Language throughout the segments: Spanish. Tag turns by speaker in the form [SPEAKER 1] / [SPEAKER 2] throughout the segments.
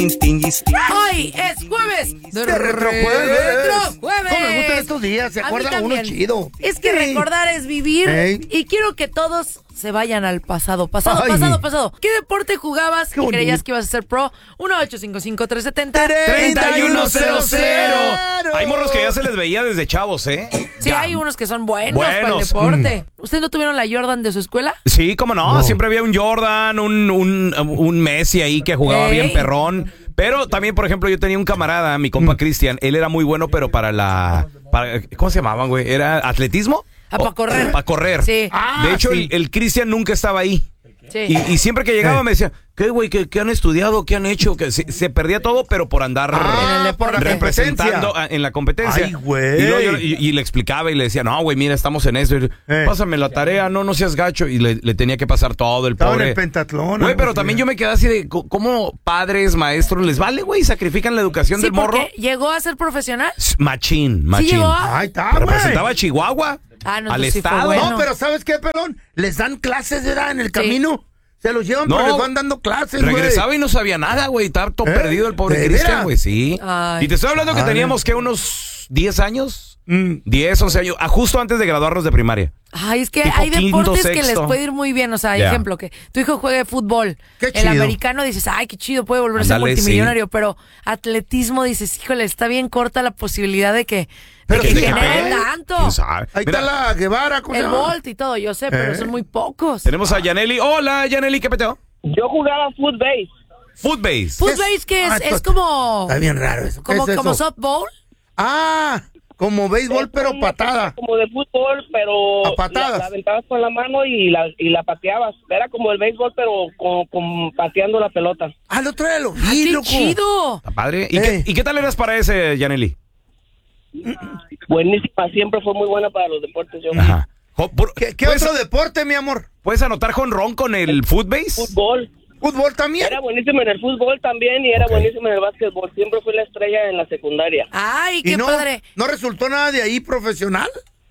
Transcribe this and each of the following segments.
[SPEAKER 1] Hoy es jueves de Retrojueves.
[SPEAKER 2] ¿Cómo me gustan estos días? ¿Se acuerda uno chido?
[SPEAKER 1] Es que recordar es vivir. Y quiero que todos se vayan al pasado. Pasado. ¿Qué deporte jugabas y creías que ibas a ser pro?
[SPEAKER 3] 1-855-370-3100. Hay morros que ya se les veía desde chavos, ¿eh?
[SPEAKER 1] Sí, ya. Hay unos que son buenos para el deporte. ¿Ustedes no tuvieron la Jordan de su escuela?
[SPEAKER 3] Sí, cómo no. Siempre había un Jordan, un Messi ahí que jugaba bien perrón. Pero también, por ejemplo, yo tenía un camarada, mi compa Cristian. Él era muy bueno, pero para ¿cómo se llamaban, güey? ¿Era atletismo?
[SPEAKER 1] Para correr.
[SPEAKER 3] Para correr.
[SPEAKER 1] Sí.
[SPEAKER 3] De hecho, el Cristian nunca estaba ahí.
[SPEAKER 1] Sí.
[SPEAKER 3] Y siempre que llegaba me decía, ¿qué, güey? ¿Qué han estudiado? ¿Qué han hecho? Que se perdía todo, pero por andar representando en la competencia.
[SPEAKER 2] Ay, güey.
[SPEAKER 3] Y le explicaba y le decía, no, güey, mira, estamos en eso. Pásame la tarea, no seas gacho. Y le tenía que pasar todo el
[SPEAKER 2] Estaba
[SPEAKER 3] pobre.
[SPEAKER 2] en el pentatlón.
[SPEAKER 3] Güey, pero también yo me quedé así de, ¿cómo padres, maestros, les vale, güey? ¿Sacrifican la educación del morro?
[SPEAKER 1] ¿Llegó a ser profesional?
[SPEAKER 3] Machín.
[SPEAKER 1] ¿Sí llegó?
[SPEAKER 2] Ahí está, güey.
[SPEAKER 3] Representaba a Chihuahua.
[SPEAKER 1] Al
[SPEAKER 3] estado.
[SPEAKER 1] Bueno.
[SPEAKER 2] No, pero ¿sabes qué, pelón? Les dan clases, ¿verdad? En el camino. Se los llevan, pero les van dando clases, güey.
[SPEAKER 3] Regresaba y no sabía nada, güey. Estaba todo perdido el pobre Cristian, güey, sí.
[SPEAKER 1] Ay.
[SPEAKER 3] Y te estoy hablando que teníamos, ¿qué? Unos 10 años. 10, 11 años. Justo antes de graduarnos de primaria.
[SPEAKER 1] Ay, es que
[SPEAKER 3] Tipo
[SPEAKER 1] hay deportes
[SPEAKER 3] quinto,
[SPEAKER 1] que les puede ir muy bien. O sea, ejemplo, que tu hijo juegue fútbol.
[SPEAKER 2] Qué chido.
[SPEAKER 1] El americano dices, ay, qué chido, puede volverse multimillonario. Pero atletismo dices, híjole, está bien corta la posibilidad de que genere tanto.
[SPEAKER 2] Ahí está la Guevara.
[SPEAKER 1] El Bolt y todo, yo sé, pero son muy pocos.
[SPEAKER 3] Tenemos a Yaneli. Hola, Yaneli, ¿qué peteo?
[SPEAKER 4] Yo jugaba footbase.
[SPEAKER 3] Footbase.
[SPEAKER 1] Footbase, ¿qué es? Es como...
[SPEAKER 2] Está bien raro eso. ¿Qué es eso?
[SPEAKER 1] ¿Como softball?
[SPEAKER 2] Como béisbol, pero patada.
[SPEAKER 4] Como de fútbol, pero
[SPEAKER 2] a patadas.
[SPEAKER 4] la aventabas con la mano y la pateabas. Era como el béisbol, pero con pateando la pelota.
[SPEAKER 2] El otro día lo vi,
[SPEAKER 1] ¡Qué
[SPEAKER 2] loco.
[SPEAKER 1] chido!
[SPEAKER 3] Está padre. ¿Y qué tal eras para ese, Yaneli?
[SPEAKER 4] Buenísima, siempre fue muy buena para los deportes. Yo.
[SPEAKER 3] Ajá.
[SPEAKER 2] ¿Qué otro deporte, mi amor?
[SPEAKER 3] ¿Puedes anotar jonrón con el footbase?
[SPEAKER 2] ¿Fútbol también?
[SPEAKER 4] Era buenísimo en el fútbol también y era buenísimo en el básquetbol. Siempre fui la estrella en la secundaria.
[SPEAKER 1] ¡Ay, qué padre!
[SPEAKER 2] ¿No resultó nada de ahí profesional?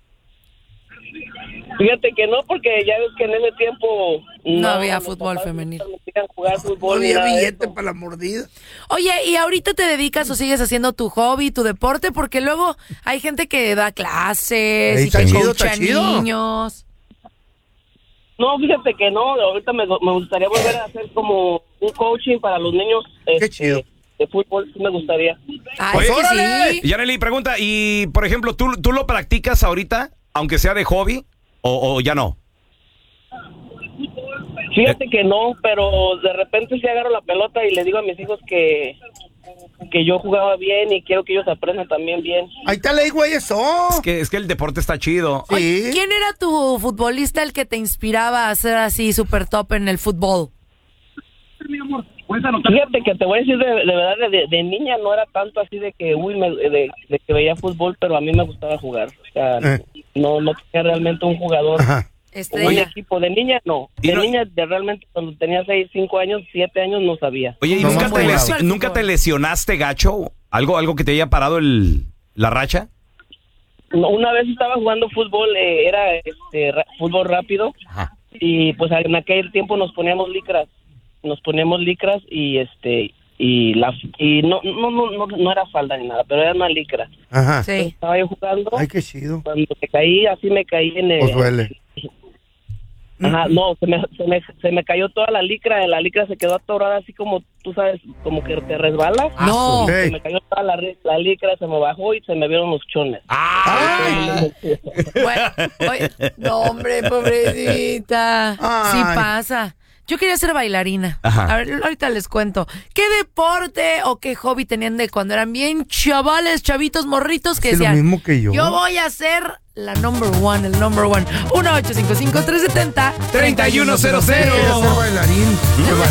[SPEAKER 4] Fíjate que no, porque ya ves que en ese tiempo...
[SPEAKER 1] No había fútbol femenil.
[SPEAKER 4] Jugar fútbol,
[SPEAKER 2] no había billete para la mordida.
[SPEAKER 1] Oye, ¿y ahorita te dedicas o sigues haciendo tu hobby, tu deporte? Porque luego hay gente que da clases y que coacha niños.
[SPEAKER 4] No, fíjate que no. Ahorita me gustaría volver a hacer como un coaching para los niños.
[SPEAKER 2] Qué chido.
[SPEAKER 4] De fútbol, sí me gustaría.
[SPEAKER 1] Ay, pues sí.
[SPEAKER 3] Yaneli, pregunta, y por ejemplo, ¿tú lo practicas ahorita, aunque sea de hobby, o ya no?
[SPEAKER 4] Fíjate que no, pero de repente sí agarro la pelota y le digo a mis hijos que yo jugaba bien y quiero que ellos aprendan también bien.
[SPEAKER 2] Ahí está la güey, eso.
[SPEAKER 3] Es que el deporte está chido.
[SPEAKER 2] Sí.
[SPEAKER 1] Oye, ¿quién era tu futbolista el que te inspiraba a ser así súper top en el fútbol?
[SPEAKER 4] Fíjate que te voy a decir de verdad, de niña no era tanto así de que, de que veía fútbol, pero a mí me gustaba jugar. O sea, no tenía realmente un jugador.
[SPEAKER 2] Ajá.
[SPEAKER 1] Estrella.
[SPEAKER 4] Un equipo de niña, no. De niña, realmente, cuando tenía 6, 5 años, 7 años, no sabía.
[SPEAKER 3] Oye, ¿y nunca te lesionaste, gacho? ¿Algo que te haya parado la racha?
[SPEAKER 4] No, una vez estaba jugando fútbol, era fútbol rápido.
[SPEAKER 3] Ajá.
[SPEAKER 4] Y pues en aquel tiempo nos poníamos licras. Y no era falda ni nada, pero era una licra.
[SPEAKER 2] Ajá.
[SPEAKER 1] Sí.
[SPEAKER 4] Estaba yo jugando.
[SPEAKER 2] Ay, qué chido.
[SPEAKER 4] Cuando me caí en el...
[SPEAKER 2] Pues duele.
[SPEAKER 4] Ajá, no, se me cayó toda la licra se quedó atorada así como, tú sabes, como que te resbalas.
[SPEAKER 1] No.
[SPEAKER 4] Se me cayó toda la licra, se me bajó y se me vieron los chones.
[SPEAKER 1] ¡Ay! Bueno, oye, no, hombre, pobrecita.
[SPEAKER 2] Ay.
[SPEAKER 1] Sí pasa. Yo quería ser bailarina.
[SPEAKER 3] Ajá.
[SPEAKER 1] A ver, ahorita les cuento. ¿Qué deporte o qué hobby tenían de cuando eran bien chavitos, morritos que decían?
[SPEAKER 2] Lo mismo que yo.
[SPEAKER 1] Yo voy a ser el number one. 1-855-370-3100.
[SPEAKER 2] Quería ser bailarín.